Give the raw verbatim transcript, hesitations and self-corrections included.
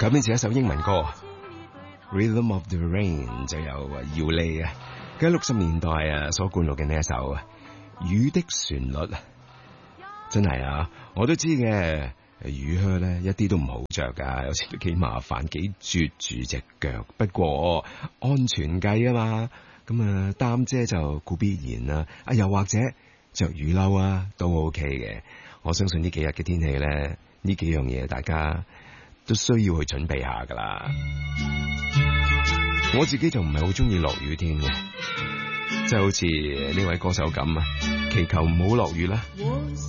改編自一首英文歌《Rhythm of the Rain》，就有姚莉啊，喺六十年代啊所灌錄嘅呢一首啊雨的旋律。真係啊，我都知嘅，雨靴咧一啲都唔好着噶，有時都幾麻煩，幾啜住隻腳。不過安全計啊嘛，咁啊擔遮就固必然啦。啊，又或者着雨褸啊都 OK 嘅。我相信呢幾日嘅天氣咧，呢幾樣嘢大家都需要去準備下噶啦。我自己就唔係好中意落雨天嘅，即係好似呢位歌手咁啊，祈求唔好落雨啦。